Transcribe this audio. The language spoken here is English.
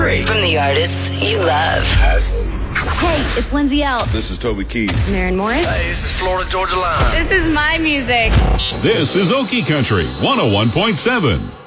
country from the artists you love. Hey, it's Lindsay Elk. This is Toby Keith. Maren Morris. Hey, this is Florida Georgia Line. This is my music. This is Okie Country 101.7.